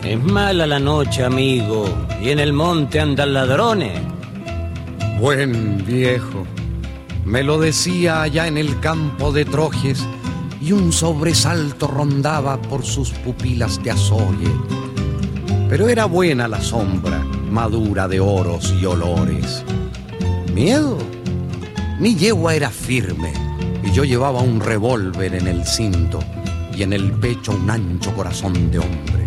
Es mala la noche, amigo, y en el monte andan ladrones. Buen viejo, me lo decía allá en el campo de Trojes, y un sobresalto rondaba por sus pupilas de azogue. Pero era buena la sombra, madura de oros y olores. ¿Miedo? Mi yegua era firme, y yo llevaba un revólver en el cinto, y en el pecho un ancho corazón de hombre.